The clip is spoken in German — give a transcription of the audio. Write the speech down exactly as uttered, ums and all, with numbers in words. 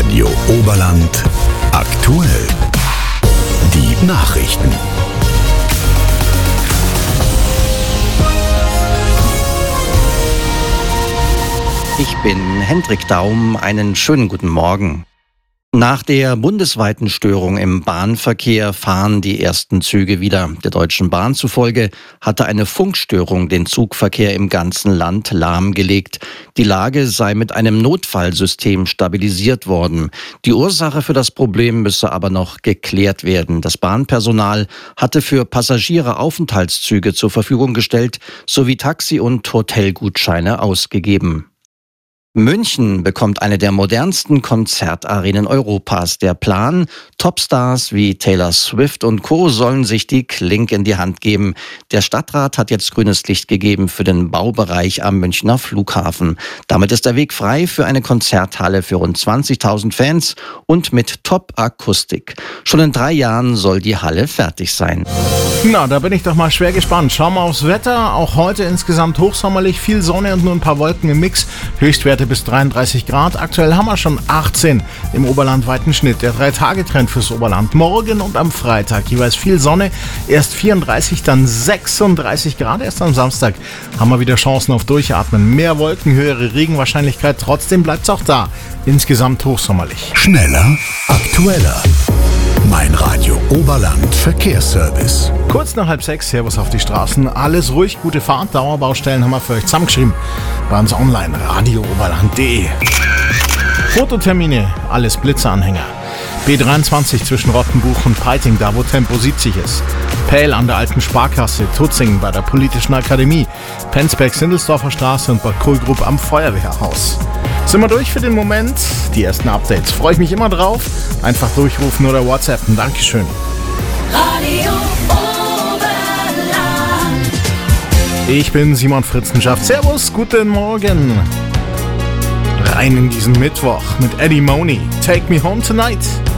Radio Oberland aktuell. Die Nachrichten. Ich bin Hendrik Daum, einen schönen guten Morgen. Nach der bundesweiten Störung im Bahnverkehr fahren die ersten Züge wieder. Der Deutschen Bahn zufolge hatte eine Funkstörung den Zugverkehr im ganzen Land lahmgelegt. Die Lage sei mit einem Notfallsystem stabilisiert worden. Die Ursache für das Problem müsse aber noch geklärt werden. Das Bahnpersonal hatte für Passagiere Aufenthaltszüge zur Verfügung gestellt sowie Taxi- und Hotelgutscheine ausgegeben. München bekommt eine der modernsten Konzertarenen Europas. Der Plan: Topstars wie Taylor Swift und Co. sollen sich die Klinke in die Hand geben. Der Stadtrat hat jetzt grünes Licht gegeben für den Baubereich am Münchner Flughafen. Damit ist der Weg frei für eine Konzerthalle für rund zwanzigtausend Fans und mit Top-Akustik. Schon in drei Jahren soll die Halle fertig sein. Na, da bin ich doch mal schwer gespannt. Schauen wir aufs Wetter. Auch heute insgesamt hochsommerlich, viel Sonne und nur ein paar Wolken im Mix. Höchstwerte bis dreiunddreißig Grad. Aktuell haben wir schon achtzehn im oberlandweiten Schnitt. Der Drei-Tage-Trend fürs Oberland. Morgen und am Freitag jeweils viel Sonne. Erst vierunddreißig, dann sechsunddreißig Grad. Erst am Samstag haben wir wieder Chancen auf Durchatmen. Mehr Wolken, höhere Regenwahrscheinlichkeit. Trotzdem bleibt es auch da. Insgesamt hochsommerlich. Schneller, aktueller. Mein Radio Oberland Verkehrsservice. Kurz nach halb sechs, Servus auf die Straßen. Alles ruhig, gute Fahrt. Dauerbaustellen haben wir für euch zusammengeschrieben. Bei uns online, radio oberland punkt de. Fototermine, alles Blitzeranhänger. B dreiundzwanzig zwischen Rottenbuch und Peiting, da wo Tempo siebzig ist. Pähl an der alten Sparkasse, Tutzing bei der Politischen Akademie, Penzberg-Sindelsdorfer Straße und Bad Kohlgrub am Feuerwehrhaus. Sind wir durch für den Moment? Die ersten Updates. Freue ich mich immer drauf. Einfach durchrufen oder WhatsAppen. Dankeschön. Radio Oberland. Ich bin Simon Fritzenschaft. Servus, guten Morgen. Rein in diesen Mittwoch mit Eddie Money. Take Me Home Tonight.